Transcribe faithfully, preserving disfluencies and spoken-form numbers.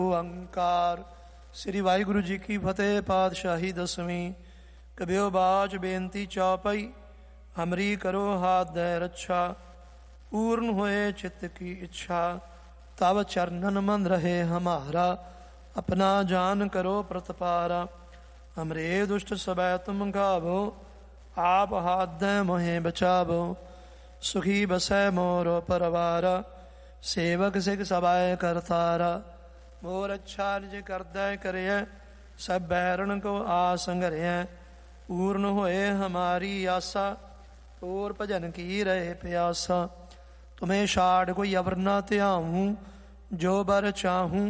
ਓੰਕਾਰ। ਸ੍ਰੀ ਵਾਹਿਗੁਰੂ ਜੀ ਕੀ ਫਤਿਹ। ਪਾਤਸ਼ਾਹੀ ਦਸਵੀਂ। ਕਬਿਓ ਬਾਚ ਬੇਨਤੀ ਚੌਪਈ। ਹਮਰੀ ਕਰੋ ਹਾਥ ਦੈ ਰੱਛਾ। ਪੂਰਨ ਹੋਏ ਚਿੱਤ ਕੀ ਇੱਛਾ। ਤਬ ਚਰਨਨ ਮਨ ਰਹੇ ਹਮਾਰਾ। ਆਪਣਾ ਜਾਨ ਕਰੋ ਪ੍ਰਤਪਾਰਾ। ਹਮਰੇ ਦੁਸ਼ਟ ਸਬੈ ਤੁਮ ਗਾਵੋ। ਆਪ ਹਾਥ ਦੈ ਮੋਹਿ ਬਚਾਵੋ। ਸੁਖੀ ਬਸੈ ਮੋਰ ਪਰਵਾਰਾ। ਸੇਵਕ ਸਿਖ ਸਬਾਇ ਕਰਤਾਰਾ। ਮੋਰ ਅੱਛਾ ਨਿਜ ਕਰਦੈ ਕਰਿਐ। ਸਭ ਬੈਰਣ ਕੋ ਆਸ ਸੰਘਰਿਐ। ਪੂਰਨ ਹੋਏ ਹਮਾਰੀ ਆਸਾ। ਹੋਰ ਭਜਨ ਕੀ ਰਹੇ ਪਿਆਸਾ। ਤੁਮੇ ਛਾੜ ਕੋਈ ਅਵਰ ਨਾ ਧਿਆਊਂ। ਜੋ ਬਰ ਚਾਹੂੰ